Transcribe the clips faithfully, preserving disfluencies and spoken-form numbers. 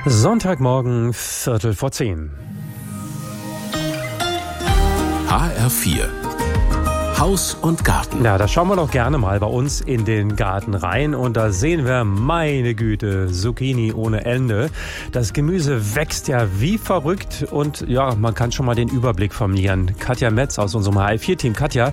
Sonntagmorgen, Viertel vor zehn. H R vier. Haus und Garten. Ja, da schauen wir doch gerne mal bei uns in den Garten rein und da sehen wir, meine Güte, Zucchini ohne Ende. Das Gemüse wächst ja wie verrückt und ja, man kann schon mal den Überblick verlieren. Katja Metz aus unserem H R vier Team. Katja,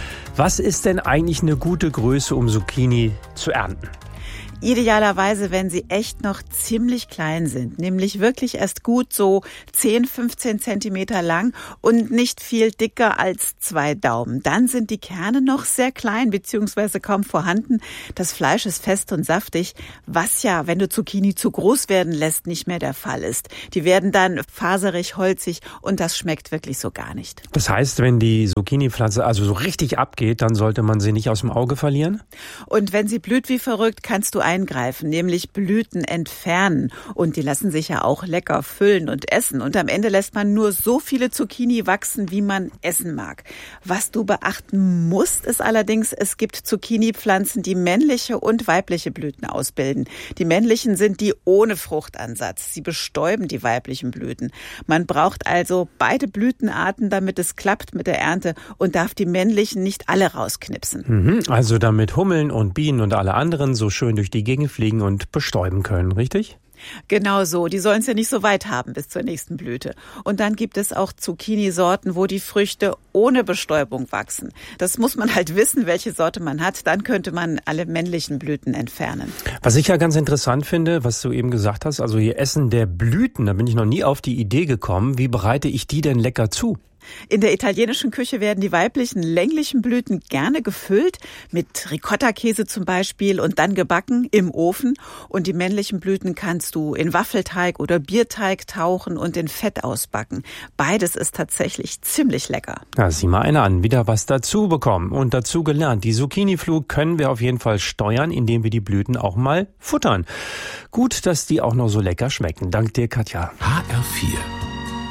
was ist denn eigentlich eine gute Größe, um Zucchini zu ernten? Idealerweise, wenn sie echt noch ziemlich klein sind, nämlich wirklich erst gut so zehn, fünfzehn Zentimeter lang und nicht viel dicker als zwei Daumen. Dann sind die Kerne noch sehr klein bzw. kaum vorhanden. Das Fleisch ist fest und saftig, was ja, wenn du Zucchini zu groß werden lässt, nicht mehr der Fall ist. Die werden dann faserig, holzig und das schmeckt wirklich so gar nicht. Das heißt, wenn die Zucchini-Pflanze also so richtig abgeht, dann sollte man sie nicht aus dem Auge verlieren? Und wenn sie blüht wie verrückt, kannst du eingreifen, nämlich Blüten entfernen. Und die lassen sich ja auch lecker füllen und essen. Und am Ende lässt man nur so viele Zucchini wachsen, wie man essen mag. Was du beachten musst, ist allerdings, es gibt Zucchini-Pflanzen, die männliche und weibliche Blüten ausbilden. Die männlichen sind die ohne Fruchtansatz. Sie bestäuben die weiblichen Blüten. Man braucht also beide Blütenarten, damit es klappt mit der Ernte und darf die männlichen nicht alle rausknipsen. Mhm, also damit Hummeln und Bienen und alle anderen so schön durch die Gegend fliegen und bestäuben können, richtig? Genau so. Die sollen es ja nicht so weit haben bis zur nächsten Blüte. Und dann gibt es auch Zucchini-Sorten, wo die Früchte ohne Bestäubung wachsen. Das muss man halt wissen, welche Sorte man hat. Dann könnte man alle männlichen Blüten entfernen. Was ich ja ganz interessant finde, was du eben gesagt hast, also hier Essen der Blüten, da bin ich noch nie auf die Idee gekommen. Wie bereite ich die denn lecker zu? In der italienischen Küche werden die weiblichen länglichen Blüten gerne gefüllt, mit Ricotta-Käse zum Beispiel und dann gebacken im Ofen. Und die männlichen Blüten kannst du in Waffelteig oder Bierteig tauchen und in Fett ausbacken. Beides ist tatsächlich ziemlich lecker. Ja, sieh mal einer an, wieder was dazu bekommen und dazu gelernt. Die Zucchini-Flug können wir auf jeden Fall steuern, indem wir die Blüten auch mal futtern. Gut, dass die auch noch so lecker schmecken. Dank dir, Katja. H R vier.